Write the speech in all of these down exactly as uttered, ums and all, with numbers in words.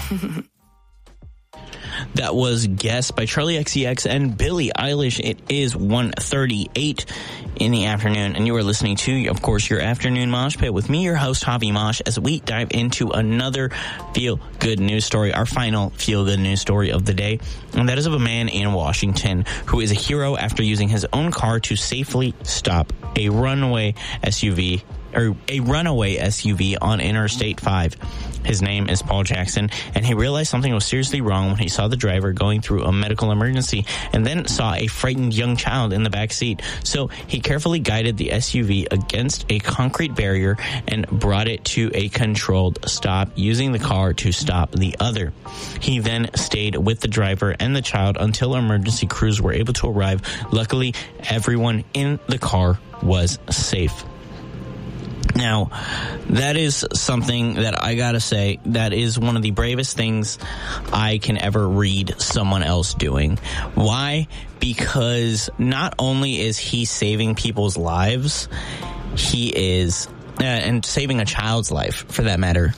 That was Guess by Charlie X C X and Billie Eilish. It is one thirty-eight in the afternoon, and you are listening to, of course, your Afternoon Mosh Pit with me, your host, Javi Mosh, as we dive into another feel-good news story, our final feel-good news story of the day, and that is of a man in Washington who is a hero after using his own car to safely stop a runaway S U V or a runaway S U V on Interstate five. His name is Paul Jackson, and he realized something was seriously wrong when he saw the driver going through a medical emergency and then saw a frightened young child in the back seat. So he carefully guided the S U V against a concrete barrier and brought it to a controlled stop, using the car to stop the other. He then stayed with the driver and the child until emergency crews were able to arrive. Luckily, everyone in the car was safe. Now, that is something that I gotta say, that is one of the bravest things I can ever read someone else doing. Why? Because not only is he saving people's lives, he is, uh, and saving a child's life, for that matter,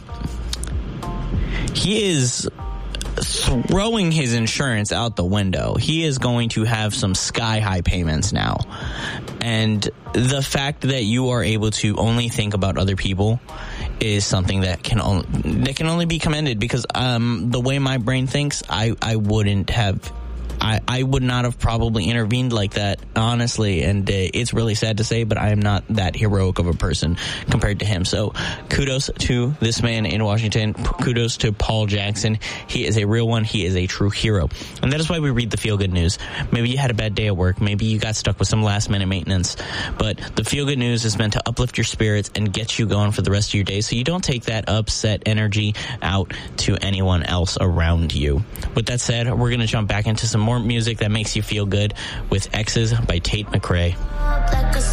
he is throwing his insurance out the window. He is going to have some sky-high payments now. And the fact that you are able to only think about other people is something that can only, that can only be commended, because um, the way my brain thinks, I, I wouldn't have... I, I would not have probably intervened like that, honestly, and uh, it's really sad to say, but I am not that heroic of a person compared to him. So kudos to this man in Washington. Kudos to Paul Jackson. He is a real one. He is a true hero. And that is why we read the feel-good news. Maybe you had a bad day at work. Maybe you got stuck with some last-minute maintenance. But the feel-good news is meant to uplift your spirits and get you going for the rest of your day, so you don't take that upset energy out to anyone else around you. With that said, we're going to jump back into some more more music that makes you feel good with X's by Tate McRae.